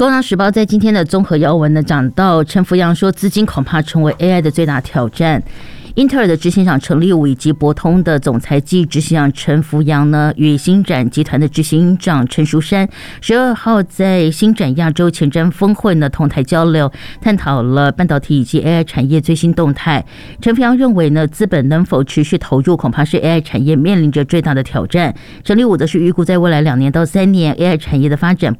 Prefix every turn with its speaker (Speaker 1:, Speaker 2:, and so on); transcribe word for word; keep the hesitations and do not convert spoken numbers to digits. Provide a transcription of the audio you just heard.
Speaker 1: 工商时报在今天的综合要闻呢，讲到陈福阳说，资金恐怕成为 A I 的最大挑战。英特尔的执行长陈立武以及博通的总裁暨执行长陈福阳呢，与星展集团的执行长陈淑珊十二号在星展亚洲前瞻峰会呢同台交流，探讨了半导体以及 A I 产业最新动态。陈福阳认为呢，资本能否持续投入，恐怕是 A I 产业面临着最大的挑战。陈立武则是预估在未来两年到三年 ，A I 产业的发展